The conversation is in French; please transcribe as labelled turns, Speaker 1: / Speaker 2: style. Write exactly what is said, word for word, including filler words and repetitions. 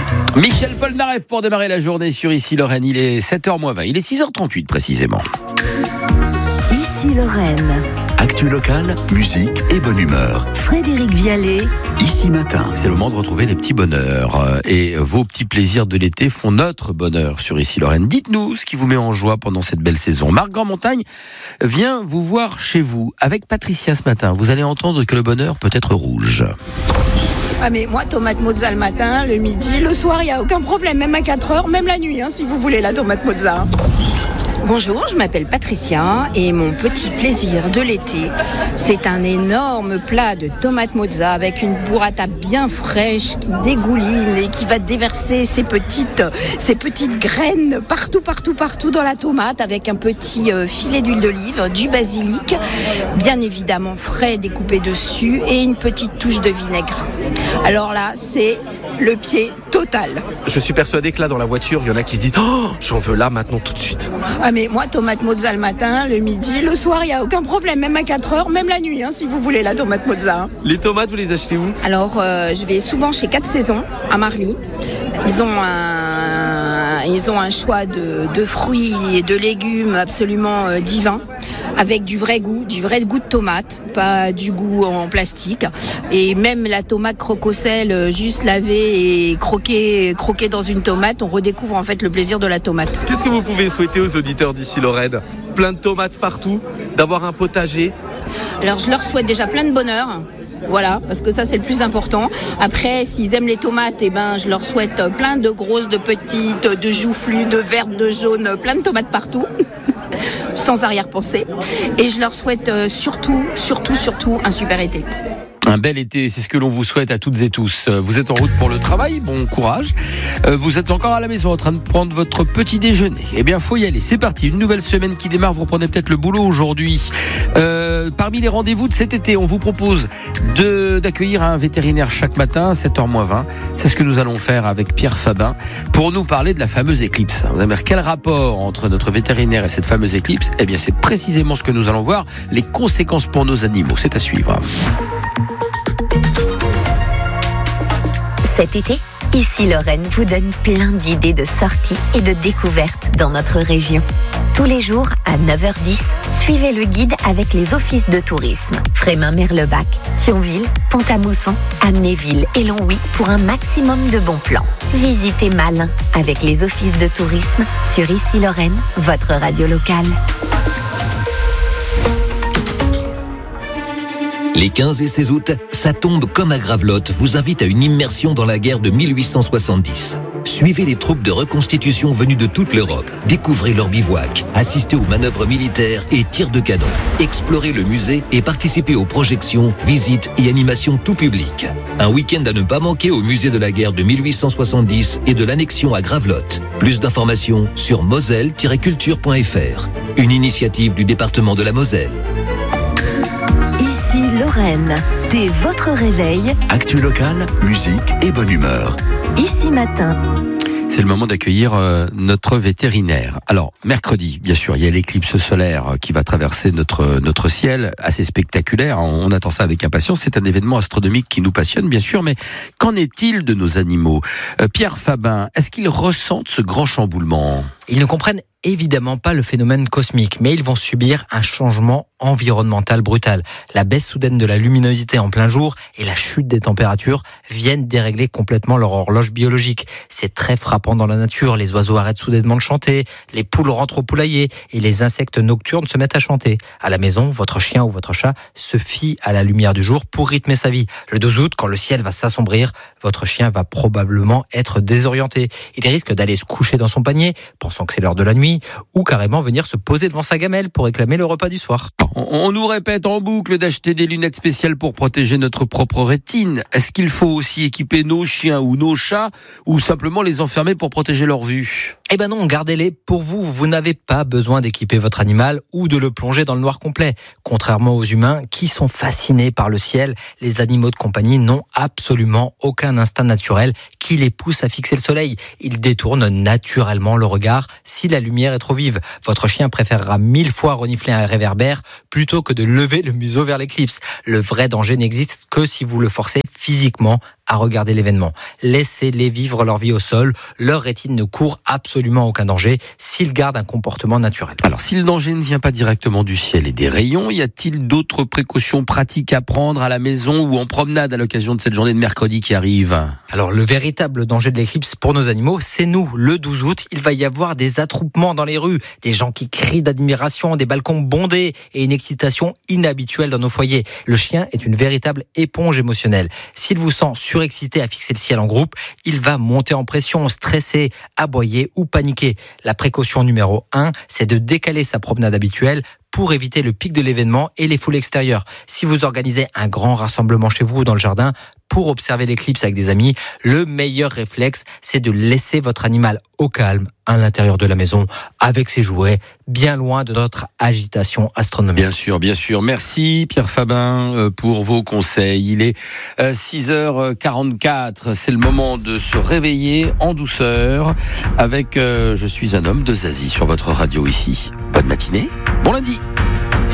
Speaker 1: Michel Polnareff pour démarrer la journée sur Ici Lorraine. Il est sept heures moins vingt. Il est six heures trente-huit précisément.
Speaker 2: Ici Lorraine.
Speaker 3: Actu locale, musique et bonne humeur.
Speaker 2: Frédéric Vialet.
Speaker 3: Ici matin.
Speaker 1: C'est le moment de retrouver les petits bonheurs. Et vos petits plaisirs de l'été font notre bonheur sur Ici Lorraine. Dites-nous ce qui vous met en joie pendant cette belle saison. Marc Grandmontagne vient vous voir chez vous. Avec Patricia ce matin, vous allez entendre que le bonheur peut être rouge.
Speaker 4: Ah mais moi, tomate mozza le matin, le midi, le soir, il n'y a aucun problème, même à quatre heures, même la nuit, hein, si vous voulez la tomate mozza.
Speaker 5: Bonjour, je m'appelle Patricia et mon petit plaisir de l'été, c'est un énorme plat de tomates mozza avec une burrata bien fraîche qui dégouline et qui va déverser ses petites, ses petites graines partout, partout, partout dans la tomate avec un petit euh, filet d'huile d'olive, du basilic, bien évidemment frais découpé dessus et une petite touche de vinaigre. Alors là, c'est le pied total.
Speaker 6: Je suis persuadé que là, dans la voiture, il y en a qui se disent « Oh, j'en veux là, maintenant, tout de suite ».
Speaker 4: Ah mais moi, tomate mozza le matin, le midi, le soir, il n'y a aucun problème, même à quatre heures, même la nuit, hein, si vous voulez la tomate mozza.
Speaker 6: Les tomates, vous les achetez où ?
Speaker 5: Alors, euh, je vais souvent chez quatre saisons, à Marly. Ils ont un, ils ont un choix de, de fruits et de légumes absolument euh, divin, avec du vrai goût, du vrai goût de tomate, pas du goût en plastique. Et même la tomate croque-au-sel, euh, juste lavée et croquée, croquée dans une tomate, on redécouvre en fait le plaisir de la tomate.
Speaker 6: Qu'est-ce que vous pouvez souhaiter aux auditeurs d'Ici Lorraine ? Plein de tomates partout, d'avoir un potager.
Speaker 5: Alors, je leur souhaite déjà plein de bonheur. Voilà, parce que ça c'est le plus important. Après, s'ils aiment les tomates, eh ben, je leur souhaite plein de grosses, de petites, de joufflues, de vertes, de jaunes, plein de tomates partout, sans arrière-pensée. Et je leur souhaite euh, surtout, surtout, surtout un super été.
Speaker 1: Un bel été, c'est ce que l'on vous souhaite à toutes et tous. Vous êtes en route pour le travail, bon courage. Vous êtes encore à la maison en train de prendre votre petit déjeuner. Eh bien, faut y aller. C'est parti, une nouvelle semaine qui démarre. Vous reprenez peut-être le boulot aujourd'hui. Euh, parmi les rendez-vous de cet été, on vous propose de, d'accueillir un vétérinaire chaque matin, sept heures moins vingt. C'est ce que nous allons faire avec Pierre Fabin pour nous parler de la fameuse éclipse. Vous allez me dire quel rapport entre notre vétérinaire et cette fameuse éclipse ? Eh bien, c'est précisément ce que nous allons voir. Les conséquences pour nos animaux, c'est à suivre.
Speaker 2: Cet été, Ici Lorraine vous donne plein d'idées de sorties et de découvertes dans notre région. Tous les jours, à neuf heures dix, suivez le guide avec les offices de tourisme. Frémin-Merlebac, Thionville, Pont-à-Mousson, Amnéville et Longwy pour un maximum de bons plans. Visitez Malin avec les offices de tourisme sur Ici Lorraine, votre radio locale.
Speaker 7: Les quinze et seize août, ça tombe comme à Gravelotte vous invite à une immersion dans la guerre de mille huit cent soixante-dix. Suivez les troupes de reconstitution venues de toute l'Europe. Découvrez leur bivouac, assistez aux manœuvres militaires et tirs de canon. Explorez le musée et participez aux projections, visites et animations tout public. Un week-end à ne pas manquer au musée de la guerre de mille huit cent soixante-dix et de l'annexion à Gravelotte. Plus d'informations sur moselle tiret culture point f r. Une initiative du département de la Moselle.
Speaker 2: Ici Lorraine, dès votre réveil.
Speaker 3: Actu locale, musique et bonne humeur.
Speaker 2: Ici matin.
Speaker 1: C'est le moment d'accueillir euh, notre vétérinaire. Alors, mercredi, bien sûr, il y a l'éclipse solaire qui va traverser notre, notre ciel, assez spectaculaire. On attend ça avec impatience. C'est un événement astronomique qui nous passionne, bien sûr. Mais qu'en est-il de nos animaux ? euh, Pierre Fabin, est-ce qu'ils ressentent ce grand chamboulement ?
Speaker 8: Ils ne comprennent évidemment pas le phénomène cosmique, mais ils vont subir un changement environnemental brutal. La baisse soudaine de la luminosité en plein jour et la chute des températures viennent dérégler complètement leur horloge biologique. C'est très frappant dans la nature. Les oiseaux arrêtent soudainement de chanter, les poules rentrent au poulailler et les insectes nocturnes se mettent à chanter. À la maison, votre chien ou votre chat se fie à la lumière du jour pour rythmer sa vie. Le douze août, quand le ciel va s'assombrir, votre chien va probablement être désorienté. Il risque d'aller se coucher dans son panier, pensant que c'est l'heure de la nuit, ou carrément venir se poser devant sa gamelle pour réclamer le repas du soir.
Speaker 1: On nous répète en boucle d'acheter des lunettes spéciales pour protéger notre propre rétine. Est-ce qu'il faut aussi équiper nos chiens ou nos chats ou simplement les enfermer pour protéger leur vue ?
Speaker 8: Eh ben non, gardez-les pour vous. Vous n'avez pas besoin d'équiper votre animal ou de le plonger dans le noir complet. Contrairement aux humains qui sont fascinés par le ciel, les animaux de compagnie n'ont absolument aucun instinct naturel qui les pousse à fixer le soleil. Ils détournent naturellement le regard si la lumière est trop vive. Votre chien préférera mille fois renifler un réverbère plutôt que de lever le museau vers l'éclipse. Le vrai danger n'existe que si vous le forcez physiquement à regarder l'événement. Laissez-les vivre leur vie au sol. Leur rétine ne court absolument aucun danger s'ils gardent un comportement naturel.
Speaker 1: Alors, si le danger ne vient pas directement du ciel et des rayons, y a-t-il d'autres précautions pratiques à prendre à la maison ou en promenade à l'occasion de cette journée de mercredi qui arrive ?
Speaker 8: Alors, le véritable danger de l'éclipse pour nos animaux, c'est nous. Le douze août, il va y avoir des attroupements dans les rues, des gens qui crient d'admiration, des balcons bondés et une excitation inhabituelle dans nos foyers. Le chien est une véritable éponge émotionnelle. S'il vous sent surexcité à fixer le ciel en groupe, il va monter en pression, stresser, aboyer ou paniquer. La précaution numéro un, c'est de décaler sa promenade habituelle pour éviter le pic de l'événement et les foules extérieures. Si vous organisez un grand rassemblement chez vous ou dans le jardin pour observer l'éclipse avec des amis, le meilleur réflexe, c'est de laisser votre animal au calme à l'intérieur de la maison avec ses jouets, bien loin de notre agitation astronomique.
Speaker 1: Bien sûr, bien sûr. Merci Pierre Fabin pour vos conseils. Il est six heures quarante-quatre. C'est le moment de se réveiller en douceur avec euh, Je suis un homme de Zazie sur votre radio ici. Bonne matinée, bon lundi.